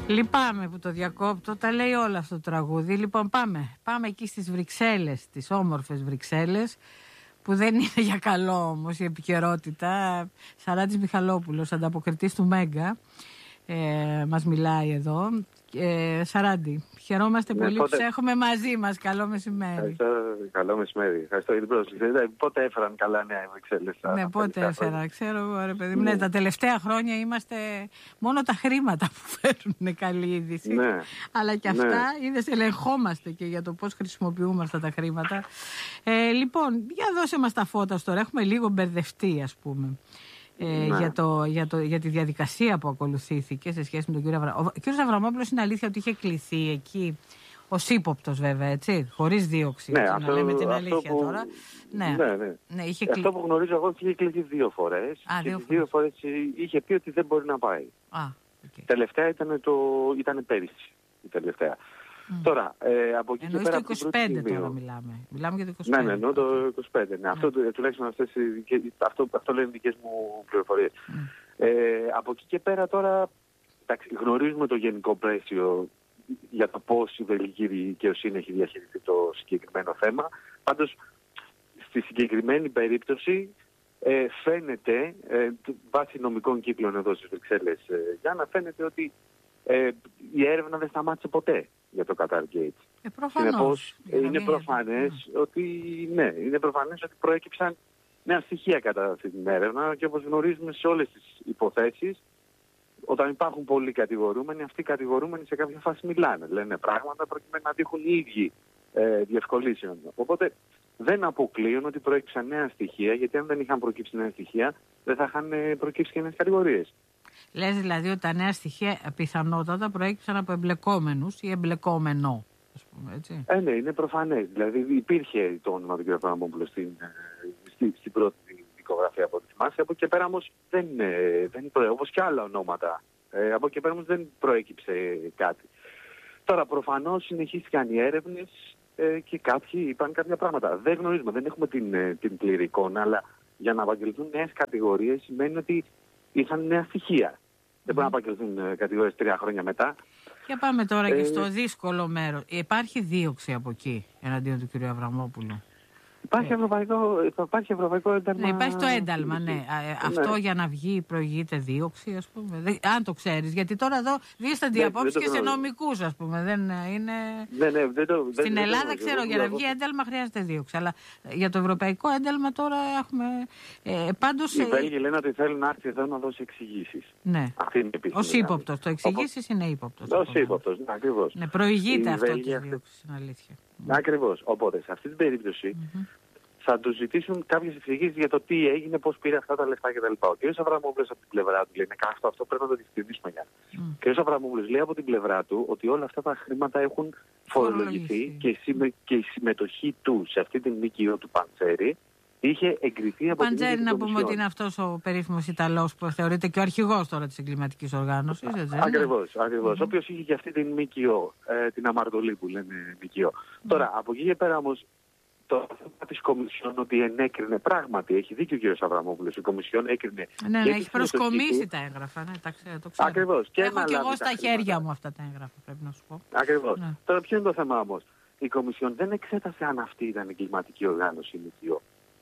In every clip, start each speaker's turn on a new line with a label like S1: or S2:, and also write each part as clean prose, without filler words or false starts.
S1: Λυπάμαι που το διακόπτω, τα λέει όλα αυτό το τραγούδι. Λοιπόν, πάμε εκεί στις Βρυξέλλες, τις όμορφες Βρυξέλλες, που δεν είναι για καλό όμως η επικαιρότητα. Σαράντης Μιχαλόπουλος, ανταποκριτής του Μέγκα, μας μιλάει εδώ. Σαράντη, χαιρόμαστε πολύ που σε έχουμε μαζί μας. Καλό μεσημέρι.
S2: Καλό μεσημέρι. Ευχαριστώ για την πρόσκληση. Πότε έφεραν καλά νέα οι Βρυξέλλες?
S1: Ναι, πότε έφεραν. Ξέρω εγώ, ρε παιδί μου. Ναι, τα τελευταία χρόνια είμαστε μόνο τα χρήματα που φέρουν καλή είδηση.
S2: Ναι.
S1: Αλλά και αυτά είδες, ελεγχόμαστε και για το πώς χρησιμοποιούμε αυτά τα χρήματα. Λοιπόν, για δώσε μας τα φώτα τώρα. Έχουμε λίγο μπερδευτεί, ας πούμε. Για τη διαδικασία που ακολουθήθηκε σε σχέση με τον κύριο Αβραμόπουλο. Ο κύριος Αβραμόπουλος, είναι αλήθεια ότι είχε κληθεί εκεί ως ύποπτος, βέβαια, έτσι, χωρίς δίωξη.
S2: Ναι,
S1: να λέμε την αλήθεια τώρα.
S2: Ναι, αυτό που γνωρίζω εγώ, είχε κληθεί 2 φορές. Και τις 2 φορές είχε πει ότι δεν μπορεί να πάει. Τελευταία ήταν πέρυσι. Η τελευταία. Τώρα, από εκεί και πέρα.
S1: Εννοείς το 25 τώρα μιλάμε. Μιλάμε για το 25.
S2: Ναι, εννοώ το 25. Ναι. Αυτό τουλάχιστον αυτό λένε δικές μου πληροφορίες. Από εκεί και πέρα τώρα, γνωρίζουμε το γενικό πλαίσιο για το πώς η βελγική δικαιοσύνη έχει διαχειριστεί το συγκεκριμένο θέμα. Πάντως, στη συγκεκριμένη περίπτωση φαίνεται, βάσει νομικών κύκλων εδώ στις Βρυξέλλες, για να φαίνεται ότι η έρευνα δεν σταμάτησε ποτέ για το Qatargate.
S1: Συνεπώς,
S2: είναι προφανές ότι προέκυψαν νέα στοιχεία κατά αυτή την έρευνα, και όπως γνωρίζουμε σε όλες τις υποθέσεις, όταν υπάρχουν πολλοί κατηγορούμενοι, αυτοί οι κατηγορούμενοι σε κάποια φάση μιλάνε, λένε πράγματα προκειμένου να τύχουν οι ίδιοι διευκολύσεων. Οπότε δεν αποκλείουν ότι προέκυψαν νέα στοιχεία, γιατί αν δεν είχαν προκύψει νέα στοιχεία, δεν θα είχαν προκύψει και νέες κατηγορίες.
S1: Λες δηλαδή ότι τα νέα στοιχεία πιθανότατα προέκυψαν από εμπλεκόμενους ή εμπλεκόμενο, ας πούμε, έτσι.
S2: Ναι, είναι προφανές. Δηλαδή υπήρχε το όνομα του κ. Αβραμόπουλου στην πρώτη δικογραφία, από ό,τι θυμάσαι. Από εκεί και πέρα όμως όπως και άλλα ονόματα. Από εκεί και πέρα όμως δεν προέκυψε κάτι. Τώρα προφανώς συνεχίστηκαν οι έρευνες και κάποιοι είπαν κάποια πράγματα. Δεν γνωρίζουμε, δεν έχουμε την πλήρη εικόνα, αλλά για να απαγγελθούν νέες κατηγορίες σημαίνει ότι είχαν νέα στοιχεία. Δεν μπορούν να απαγγελθούν κατηγορίες 3 χρόνια μετά.
S1: Και πάμε τώρα και στο δύσκολο μέρος. Υπάρχει δίωξη από εκεί εναντίον του κ. Αβραμόπουλου?
S2: Υπάρχει ευρωπαϊκό ένταλμα.
S1: Ναι, υπάρχει το ένταλμα, ναι. Αυτό για να βγει προηγείται δίωξη, ας πούμε. Αν το ξέρεις. Γιατί τώρα εδώ δίστανται οι απόψεις και σε νομικούς, ας πούμε. Δεν είναι. Στην Ελλάδα, ξέρω, για να βγει ένταλμα χρειάζεται δίωξη. Αλλά για το ευρωπαϊκό ένταλμα τώρα έχουμε. Πάντως.
S2: Οι Βέλγοι λένε ότι θέλουν να έρθει εδώ να δώσει εξηγήσεις.
S1: Ναι. Ως ύποπτος. Το εξηγήσεις είναι ύποπτος.
S2: Ως ύποπτος, ακριβώς.
S1: Ναι, προηγείται αυτό τη δίωξη, είναι αλήθεια.
S2: Ακριβώς. Οπότε σε αυτή την περίπτωση θα του ζητήσουν κάποιες εξηγήσεις για το τι έγινε, πώς πήρε αυτά τα λεφτά κτλ. Ο κ. Αβραμόπουλος από την πλευρά του λέει: αυτό πρέπει να το διευκρινίσουμε για. Ο κ. Αβραμόπουλος λέει από την πλευρά του ότι όλα αυτά τα χρήματα έχουν φορολογηθεί και η συμμετοχή του σε αυτή την ΜΚΟ του Παντζέρη είχε εγκριθεί από την
S1: Παντζέρη, να πούμε ότι είναι αυτός ο περίφημος Ιταλός που θεωρείται και ο αρχηγός τώρα της εγκληματικής οργάνωσης.
S2: Ακριβώς. Ο οποίος είχε και αυτή την ΜΚΟ, την αμαρτωλή που λένε ΜΚΟ. Τώρα, από εκεί και πέρα όμως, το θέμα της Κομισιόν ότι ενέκρινε πράγματι, έχει δίκιο ο κ. Αβραμόπουλος, η Κομισιόν έκρινε.
S1: Ναι, έχει προσκομίσει τα έγγραφα, ναι, το ξέρω.
S2: Ακριβώς.
S1: Έχω και εγώ στα χέρια μου αυτά τα έγγραφα, πρέπει να σου πω.
S2: Ακριβώς. Ναι. Τώρα ποιο είναι το θέμα όμως? Η Κομισιόν δεν εξέτασε αν αυτή ήταν εγκληματική οργάνωση ή ΜΚΟ.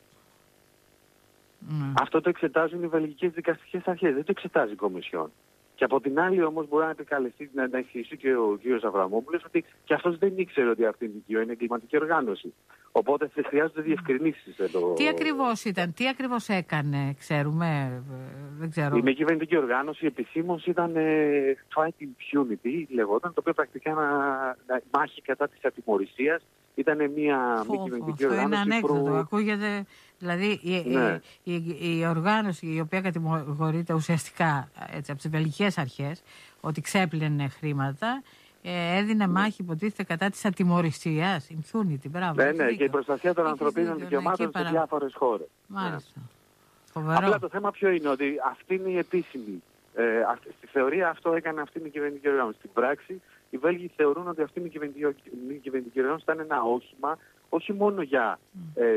S2: Αυτό το εξετάζουν οι βελγικές δικαστικές αρχές, δεν το εξετάζει η Κομισιόν. Και από την άλλη όμως μπορεί να επικαλεστεί, να ισχύσει και ο κ. Αβραμόπουλος ότι και αυτός δεν ήξερε ότι αυτή η ΜΚΟ είναι εγκληματική οργάνωση. Οπότε χρειάζονται διευκρινήσεις εδώ.
S1: Τι ακριβώς ήταν, τι ακριβώς έκανε, ξέρουμε, δεν ξέρω.
S2: Η μη κυβερνητική οργάνωση επισήμως ήταν Fight Impunity, λεγόταν, το οποίο πρακτικά μάχη κατά της ατιμωρησίας. Ήταν μια μη κυβερνητική οργάνωση.
S1: Είναι ανέκδοτο, ακούγεται. Δηλαδή η οργάνωση η οποία κατηγορείται ουσιαστικά έτσι, από τις βελγικές αρχές ότι ξέπλαινε χρήματα, έδινε μάχη υποτίθεται κατά της ατιμωρησίας, impunity, μπράβο.
S2: Ναι, και η προστασία των ανθρωπίνων δικαιωμάτων σε διάφορες χώρες.
S1: Μάλιστα.
S2: Απλά το θέμα ποιο είναι, ότι αυτή είναι η επίσημη. Στη θεωρία αυτό έκανε αυτή η κυβερνητική οργάνωση. Στην πράξη, οι Βέλγοι θεωρούν ότι αυτή η κυβερνητική οργάνωση ήταν ένα όχημα, όχι μόνο για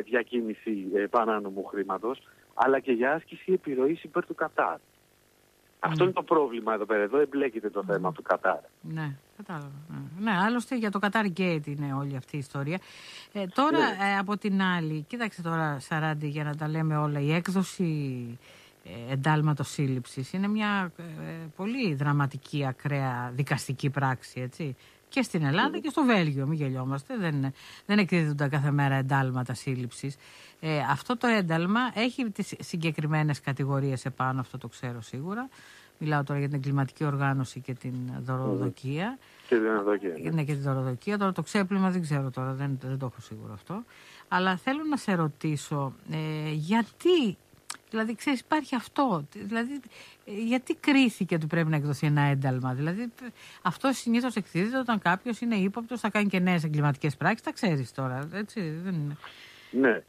S2: διακίνηση παράνομου χρήματος, αλλά και για άσκηση επιρροής υπέρ του Κατάρ. Αυτό είναι το πρόβλημα εδώ πέρα. Εδώ εμπλέκεται το θέμα του Κατάρ.
S1: Ναι, κατάλαβα. Ναι, άλλωστε για το Qatar Gate είναι όλη αυτή η ιστορία. Τώρα από την άλλη, κοίταξε τώρα Σαράντη, για να τα λέμε όλα, η έκδοση εντάλματος σύλληψης είναι μια πολύ δραματική, ακραία δικαστική πράξη, έτσι. Και στην Ελλάδα και στο Βέλγιο, μην γελιόμαστε, δεν εκδίδονται κάθε μέρα εντάλματα σύλληψης. Αυτό το ένταλμα έχει τις συγκεκριμένες κατηγορίες επάνω, αυτό το ξέρω σίγουρα. Μιλάω τώρα για την εγκληματική οργάνωση και την δωροδοκία.
S2: Και την δωροδοκία.
S1: Ναι, και την δωροδοκία. Τώρα το ξέπλυμα δεν ξέρω τώρα, δεν το έχω σίγουρο αυτό. Αλλά θέλω να σε ρωτήσω, γιατί... Δηλαδή, ξέρεις, υπάρχει αυτό. Δηλαδή, γιατί κρίθηκε ότι πρέπει να εκδοθεί ένα ένταλμα? Δηλαδή, αυτό συνήθως εκδίδεται όταν κάποιος είναι ύποπτος, θα κάνει και νέες εγκληματικές πράξεις. Τα ξέρεις τώρα, έτσι, δεν είναι?
S2: Ναι.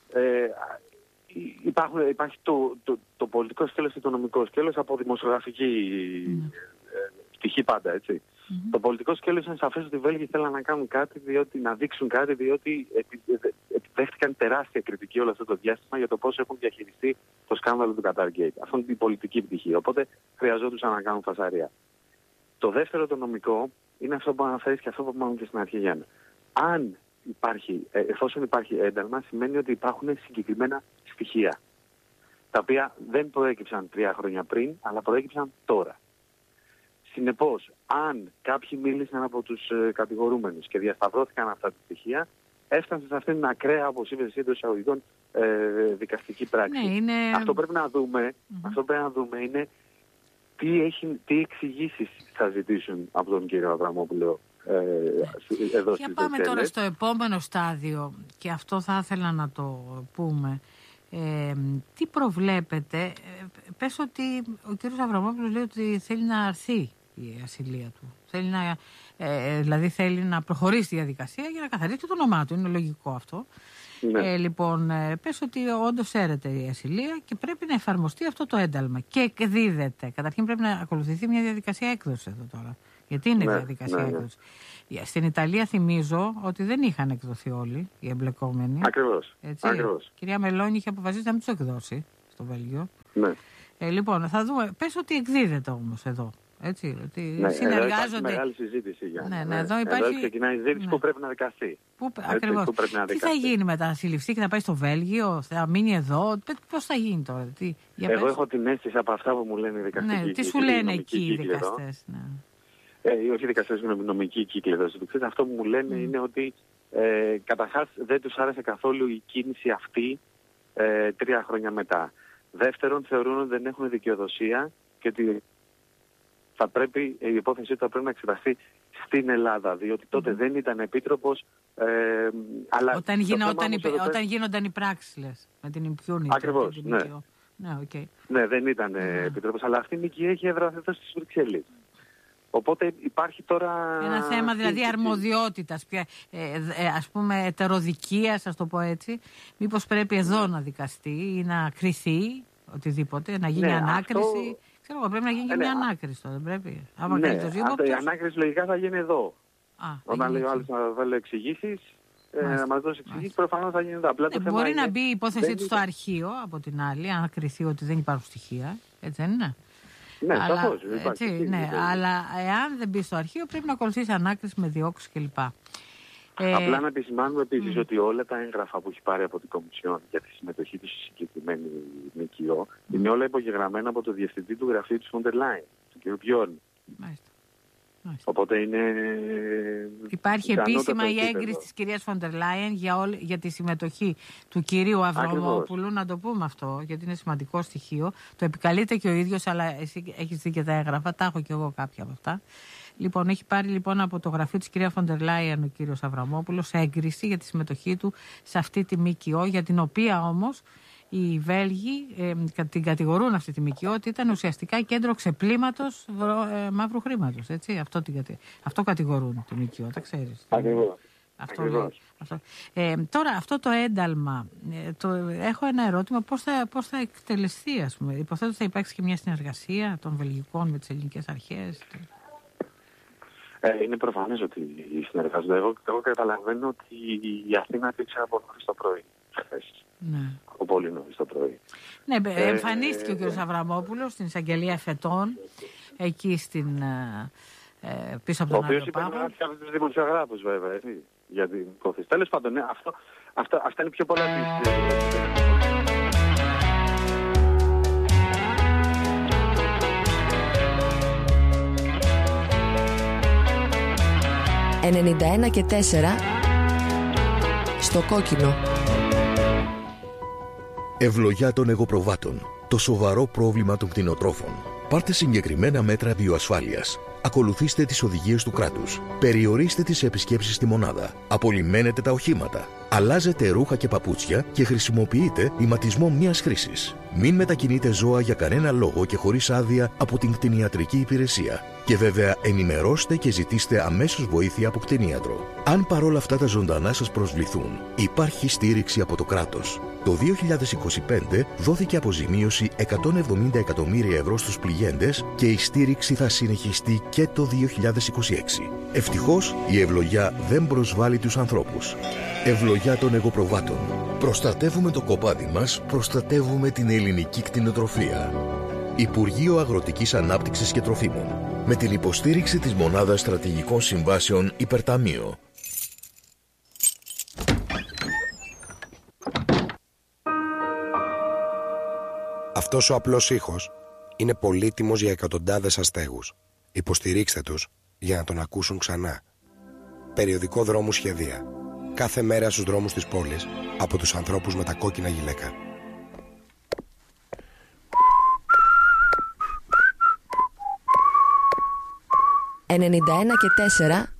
S2: Υπάρχει το πολιτικό σκέλος και το νομικό σκέλος από δημοσιογραφική πτυχή πάντα, έτσι. Το πολιτικό σκέλος είναι σαφές ότι οι Βέλγοι θέλουν να κάνουν κάτι, να δείξουν κάτι, διότι επιδέχτηκαν τεράστια κριτική όλο αυτό το διάστημα για το πώς έχουν διαχειριστεί το σκάνδαλο του Qatar Gate. Αυτό είναι η πολιτική πτυχή. Οπότε χρειαζόντουσαν να κάνουν φασαρία. Το δεύτερο, το νομικό, είναι αυτό που αναφέρεις και αυτό που είπαμε και στην αρχή, Γιάννα. Εφόσον υπάρχει ένταλμα, σημαίνει ότι υπάρχουν συγκεκριμένα στοιχεία, τα οποία δεν προέκυψαν 3 χρόνια πριν, αλλά προέκυψαν τώρα. Συνεπώς, αν κάποιοι μίλησαν από τους κατηγορούμενους και διασταυρώθηκαν αυτά τα στοιχεία, έφτασαν σε αυτήν την ακραία, όπως είπες εσύ, των εισαγωγικών δικαστική πράξη.
S1: Ναι, είναι...
S2: Αυτό πρέπει να δούμε είναι τι εξηγήσεις θα ζητήσουν από τον κύριο Αβραμόπουλο εδώ.
S1: Για πάμε τώρα στο επόμενο στάδιο, και αυτό θα ήθελα να το πούμε. Τι προβλέπετε? Πες ότι ο κύριος Αβραμόπουλος λέει ότι θέλει να αρθεί η ασυλία του. Δηλαδή θέλει να προχωρήσει τη διαδικασία για να καθαρίσει το όνομά του. Είναι λογικό αυτό. Ναι. Λοιπόν, πες ότι όντως έρεται η ασυλία και πρέπει να εφαρμοστεί αυτό το ένταλμα. Και εκδίδεται. Καταρχήν πρέπει να ακολουθηθεί μια διαδικασία έκδοσης εδώ τώρα. Γιατί είναι διαδικασία έκδοση. Στην Ιταλία θυμίζω ότι δεν είχαν εκδοθεί όλοι οι εμπλεκόμενοι.
S2: Ακριβώς.
S1: Η κυρία Μελώνη είχε αποφασίσει να μην τους εκδώσει στο Βέλγιο.
S2: Ναι.
S1: Λοιπόν, θα δούμε. Πες ότι εκδίδεται όμως εδώ. Έτσι, ότι συνεργάζονται.
S2: Εδώ μεγάλη συζήτηση για
S1: εδώ υπάρχει...
S2: Εδώ ξεκινάει η συζήτηση που πρέπει να δικαστεί.
S1: Ακριβώς. Τι θα γίνει μετά? Θα συλληφθεί και θα πάει στο Βέλγιο? Θα μείνει εδώ? Πώς θα γίνει τώρα?
S2: Εγώ έχω την αίσθηση από αυτά που μου λένε οι δικαστικοί.
S1: Ναι, τι σου λένε εκεί οι δικαστές?
S2: Όχι οι δικαστές, νομικοί κύκλοι εδώ. Αυτό που μου λένε είναι ότι καταρχάς δεν τους άρεσε καθόλου η κίνηση αυτή 3 χρόνια μετά. Δεύτερον, θεωρούν ότι δεν έχουν δικαιοδοσία και ότι η υπόθεσή του θα πρέπει να εξεταστεί στην Ελλάδα, διότι τότε δεν ήταν επίτροπος. Αλλά
S1: όταν γίνονταν οι πράξεις, λες, με την impunity.
S2: Ακριβώς, ναι. Ναι, δεν ήταν επίτροπος, αλλά αυτή η ΜΚΙ έχει έδρα εδώ στις Βρυξέλλες. Οπότε υπάρχει τώρα...
S1: Ένα θέμα δηλαδή αρμοδιότητας, ας πούμε ετεροδικίας, ας το πω έτσι. Μήπως πρέπει εδώ να δικαστεί ή να κριθεί οτιδήποτε, να γίνει ανάκριση. Ξέρω εγώ, πρέπει να γίνει και μια ανάκριση τώρα, δεν πρέπει?
S2: Η ανάκριση λογικά θα γίνει εδώ. Όταν λέει ο άλλος να βάλει εξηγήσεις, να μας δώσει εξηγήσεις, προφανώς θα γίνει εδώ. Απλά το θέμα
S1: μπορεί να μπει η υπόθεσή του στο αρχείο, από την άλλη, αν κριθεί ότι δεν υπάρχουν στοιχεία, έτσι δεν είναι?
S2: Ναι, σαφώς.
S1: Αλλά εάν δεν μπει στο αρχείο, πρέπει να ακολουθήσει ανάκριση με διώξεις κλπ.
S2: Απλά να επισημάνουμε επίσης ότι όλα τα έγγραφα που έχει πάρει από την Κομισιόν για τη συμμετοχή του στη συγκεκριμένη ΜΚΟ είναι όλα υπογεγραμμένα από το διευθυντή του γραφείου του Φόντερ Λάιεν, του κ. Μπιόρν. Οπότε είναι...
S1: Υπάρχει επίσημα η έγκριση της κυρίας Φόντερ Λάιεν για τη συμμετοχή του κυρίου Αβραμόπουλου. Να το πούμε αυτό, γιατί είναι σημαντικό στοιχείο. Το επικαλείται και ο ίδιος, αλλά εσύ έχεις δει και τα έγγραφα. Τα έχω και εγώ κάποια από αυτά. Λοιπόν, έχει πάρει από το γραφείο της κυρία Φόντερ Λάιεν ο κύριος Αβραμόπουλος έγκριση για τη συμμετοχή του σε αυτή τη ΜΚΟ, για την οποία όμως οι Βέλγοι την κατηγορούν αυτή τη ΜΚΟ ότι ήταν ουσιαστικά κέντρο ξεπλήματος μαύρου χρήματος. Έτσι, αυτό κατηγορούν τη ΜΚΟ, τα ξέρεις.
S2: Ακριβώς.
S1: Τώρα αυτό το ένταλμα, έχω ένα ερώτημα, πώς θα εκτελεστεί, ας πούμε? Υποθέτω ότι θα υπάρξει και μια συνεργασία των βελγικών με τις ελληνικές αρχές.
S2: Είναι προφανές ότι συνεργάζονται. Εγώ καταλαβαίνω ότι η Αθήνα δείξε από νωρίς το πρωί. Ναι. Από πολύ νωρίς το πρωί.
S1: Ναι, εμφανίστηκε ο κ. Αβραμόπουλος στην εισαγγελία Φετών, εκεί στην, πίσω από τον Άγιο Πάγο. Ο οποίος είπε
S2: τους δημοσιογράφους βέβαια, έτσι, για την υπόθεση. Τέλος πάντων, ναι, αυτά είναι πιο πολλά της...
S3: 91 και 4 στο κόκκινο.
S4: Ευλογιά των εγωπροβάτων. Το σοβαρό πρόβλημα των κτηνοτρόφων. Πάρτε συγκεκριμένα μέτρα βιοασφάλειας. Ακολουθήστε τις οδηγίες του κράτους. Περιορίστε τις επισκέψεις στη μονάδα. Απολυμμένετε τα οχήματα. Αλλάζετε ρούχα και παπούτσια και χρησιμοποιείτε ηματισμό μιας χρήσης. Μην μετακινείτε ζώα για κανένα λόγο και χωρίς άδεια από την κτηνιατρική υπηρεσία. Και βέβαια ενημερώστε και ζητήστε αμέσως βοήθεια από κτηνίατρο. Αν παρόλα αυτά τα ζωντανά σας προσβληθούν, υπάρχει στήριξη από το κράτος. Το 2025 δόθηκε αποζημίωση 170 εκατομμύρια ευρώ στους πληγέντες και η στήριξη θα συνεχιστεί και το 2026. Ευτυχώς η ευλογιά δεν προσβάλλει τους ανθρώπους. Ευλογιά των εγωπροβάτων. Προστατεύουμε το κοπάδι μας, προστατεύουμε την ελληνική κτηνοτροφία. Υπουργείο Αγροτικής Ανάπτυξης και Τροφίμων. Με την υποστήριξη της Μονάδας Στρατηγικών Συμβάσεων Υπερταμείο.
S5: Αυτός ο απλός ήχος είναι πολύτιμος για εκατοντάδες αστέγους. Υποστηρίξτε τους για να τον ακούσουν ξανά. Περιοδικό Δρόμου Σχεδία. Κάθε μέρα στους δρόμους της πόλης από τους ανθρώπους με τα κόκκινα γυλαίκα.
S3: «91 και 4